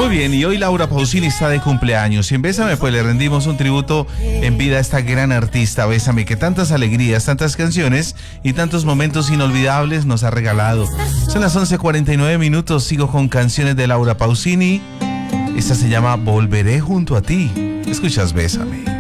Muy bien, y hoy Laura Pausini está de cumpleaños. Y en Bésame, pues le rendimos un tributo en vida a esta gran artista, Bésame, que tantas alegrías, tantas canciones y tantos momentos inolvidables nos ha regalado. Son las 11:49, sigo con canciones de Laura Pausini. Esta se llama Volveré junto a ti. Escuchas Bésame.